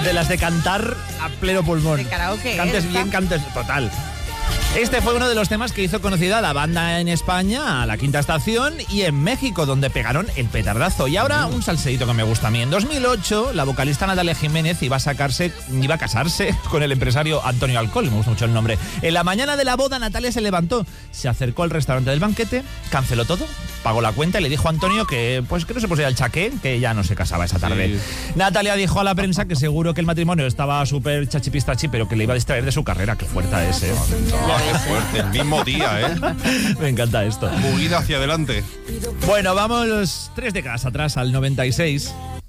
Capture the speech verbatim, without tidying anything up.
De las de cantar a pleno pulmón. De karaoke. Cantes ¿eh? bien, cantes... Total. Este fue uno de los temas que hizo conocida a la banda en España, a La Quinta Estación, y en México, donde pegaron el petardazo. Y ahora un salseíto que me gusta a mí. En dos mil ocho, la vocalista Natalia Jiménez iba a sacarse, iba a casarse con el empresario Antonio Alcoll, me gusta mucho el nombre. En la mañana de la boda, Natalia se levantó, se acercó al restaurante del banquete, canceló todo, pagó la cuenta y le dijo a Antonio que, pues, que no se pusiera el chaqué, que ya no se casaba esa tarde. Sí. Natalia dijo a la prensa que seguro que el matrimonio estaba súper chachipistachi, pero que le iba a distraer de su carrera. Qué fuerte es, ¿eh? Qué fuerte, el mismo día, ¿eh? Me encanta esto. Movida hacia adelante. Bueno, vamos tres décadas atrás, al noventa y seis.